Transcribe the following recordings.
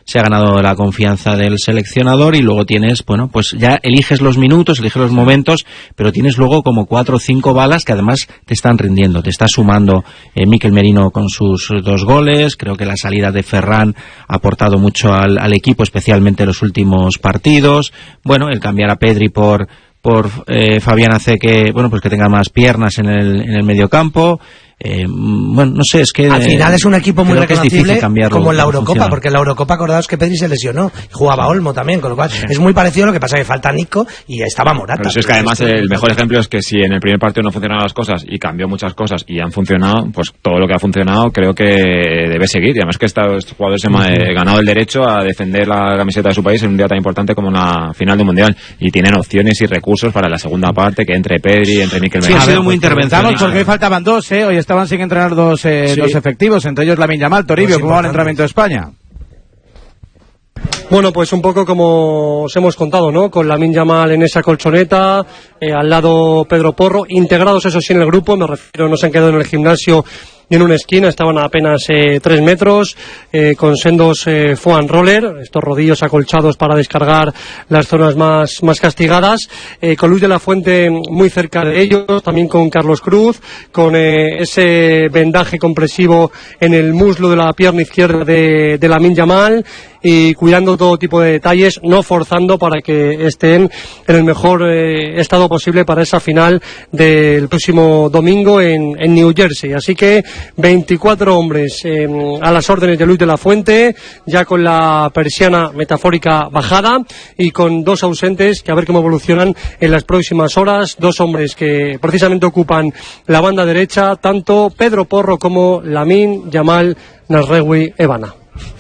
se ha ganado la confianza del seleccionador, y luego tienes, bueno, pues ya eliges los minutos, eliges los momentos, pero tienes luego como 4 o 5 balas que además te están rindiendo, te está sumando Mikel Merino con sus 2 goles. Creo que la salida de Ferran ha aportado mucho al equipo, especialmente en los últimos partidos. Bueno, el cambiar a Pedri por Fabián hace que, bueno, pues que tenga más piernas en el mediocampo. Bueno, no sé, es que al final es un equipo muy reconocible, como en la Eurocopa, funciona. porque en la Eurocopa acordaos que Pedri se lesionó, jugaba Olmo también, con lo cual es muy parecido, lo que pasa que falta Nico y estaba Morata. Pero es que además el mejor ejemplo es que si en el primer partido no funcionaban las cosas y cambió muchas cosas y han funcionado, pues todo lo que ha funcionado creo que debe seguir, y además que estos jugadores se han ganado el derecho a defender la camiseta de su país en un día tan importante como una final de un mundial, y tienen opciones y recursos para la segunda parte, que entre Pedri, entre Mikel Merino. Ha sido muy intervencionista. Porque hoy faltaban 2, hoy estaban sin entrenar dos efectivos, entre ellos Lamine Yamal. Toribio, ¿cómo va el entrenamiento de España? Bueno, pues un poco como os hemos contado, ¿no? Con Lamine Yamal en esa colchoneta, al lado Pedro Porro, integrados eso sí en el grupo, me refiero, no se han quedado en el gimnasio ni en una esquina, estaban a apenas 3 metros, con sendos foam roller, estos rodillos acolchados para descargar las zonas más castigadas, con Luis de la Fuente muy cerca de ellos, también con Carlos Cruz, con ese vendaje compresivo en el muslo de la pierna izquierda de Lamine Yamal, y cuidando todo tipo de detalles, no forzando, para que estén en el mejor estado posible para esa final del próximo domingo en New Jersey. Así que 24 hombres a las órdenes de Luis de la Fuente, ya con la persiana metafórica bajada, y con 2 ausentes que a ver cómo evolucionan en las próximas horas. 2 hombres que precisamente ocupan la banda derecha, tanto Pedro Porro como Lamine Yamal Nasregui Evana.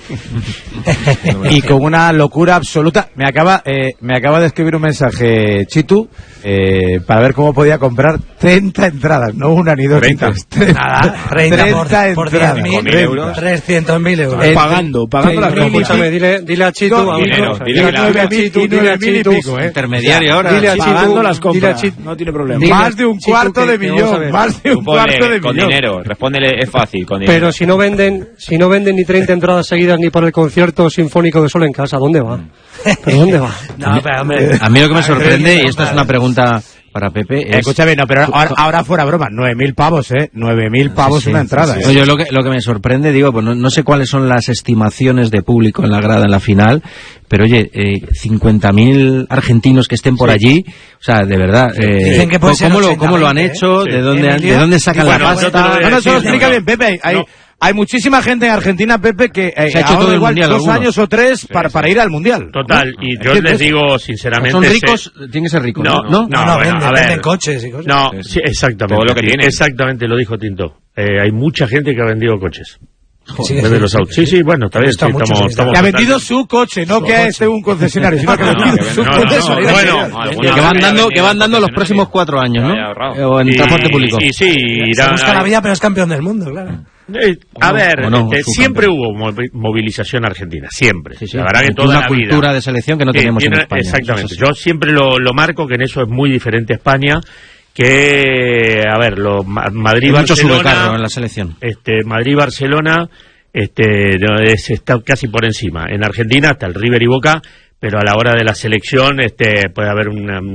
Y con una locura absoluta. Me acaba de escribir un mensaje Chitu para ver cómo podía comprar 30 entradas, no una ni dos. 30. Nada, 30 por 10.000 euros, 300.000 euros. Pagando las Escúchame, dile a Chitu, dile a Chitu, intermediario ahora, dile a Chitu, pagando las compras, no tiene problema. Más de un cuarto de millón, más de un cuarto de millón. Con dinero, respóndele, es fácil, con dinero. Pero si no venden ni 30 entradas seguidas ni para el concierto sinfónico de Sol en Casa, ¿dónde va? ¿Pero dónde va? No, pero hombre, a mí lo que me sorprende, y esta es una pregunta para Pepe, es... Escúchame, no, pero ahora fuera broma, 9.000 pavos, 9.000 pavos una entrada. Sí. Yo lo que me sorprende, digo, pues no sé cuáles son las estimaciones de público en la grada en la final, pero oye, 50.000 argentinos que estén por allí, o sea, de verdad, dicen que puede ser ¿cómo lo han hecho? Sí. ¿De dónde sacan la pasta? No, se lo explica bien, Pepe. Hay muchísima gente en Argentina, Pepe, que se ha hecho todo el igual mundial, 2 años o 3 para ir al mundial. Total, ¿no? Y yo les digo sinceramente... ¿Son ricos? Tienen que ser ricos, ¿no? No, bueno, venden coches y cosas. No, sí, exactamente. Todo lo que tienen. Exactamente, lo dijo Tinto. Hay mucha gente que ha vendido coches. Sí, Vende los autos. Sí, bueno, está bien. Sí, estamos que ha vendido su coche, no que esté un concesionario, sino que ha vendido su coche. Que van dando los próximos 4 años, ¿no? O en transporte público. Y sí, se busca la vida, pero es campeón del mundo, claro. A ver, siempre hubo movilización argentina, siempre. Sí. La verdad que toda una cultura de selección que no tenemos en España. Exactamente. Yo siempre lo marco, que en eso es muy diferente a España, que, a ver, Madrid-Barcelona... Mucho subcarro en la selección. Madrid-Barcelona está casi por encima. En Argentina hasta el River y Boca, pero a la hora de la selección puede haber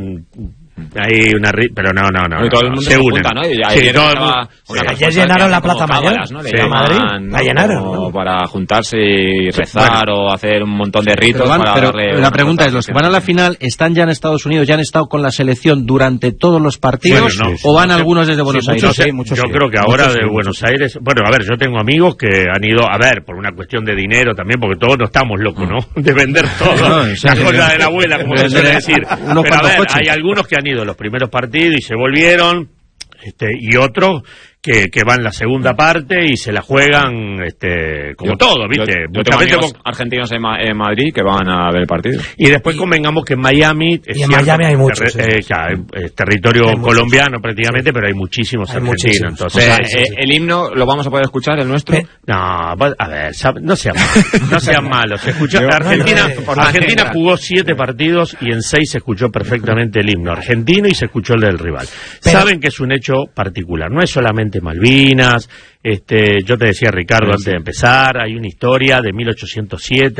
pero no. Y todo el mundo se une. ¿no? Y Ayer llenaron la Plaza Mayor, ¿no? de Madrid, la llenaron, ¿no? Para juntarse y rezar o hacer un montón de ritos. Pero la pregunta es, ¿los que van a la final están ya en Estados Unidos, ya han estado con la selección durante todos los partidos, o van algunos desde Buenos Aires? Yo creo que ahora de Buenos Aires... Bueno, a ver, yo tengo amigos que han ido, a ver, por una cuestión de dinero también, porque todos no estamos locos, ¿no? De vender todo, la cosa de la abuela, como se suele decir. Pero a ver, hay algunos que han ido los primeros partidos y se volvieron, y otros que van la segunda parte y se la juegan como todo, ¿viste? Yo tengo amigos argentinos en Madrid que van a ver el partido. Y después convengamos que en Miami... Y en Miami hay muchos. Es territorio colombiano prácticamente, pero hay muchísimos argentinos. Entonces, ¿el himno lo vamos a poder escuchar, el nuestro? No, a ver, no sean malos. No sean malos. Argentina jugó 7 partidos y en 6 se escuchó perfectamente el himno argentino y se escuchó el del rival. Saben que es un hecho particular, no es solamente Malvinas. Yo te decía, Ricardo, antes de empezar, hay una historia de 1807